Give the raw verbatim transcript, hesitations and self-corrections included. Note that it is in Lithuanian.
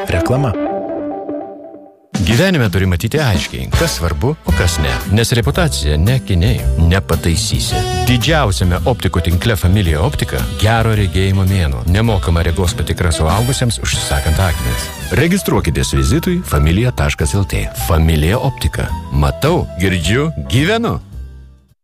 Reklama. Gyvenime turi matyti aiškiai, kas svarbu, o kas ne. Nes reputacija ne akiniai, nepataisysi. Didžiausiame optikų tinkle Familija Optika gero regėjimo mėnuo. Nemokama regos patikra suaugusiems užsisakant akinius. Registruokitės vizitui familija taškas lt. Familija Optika. Matau, girdžiu, gyvenu.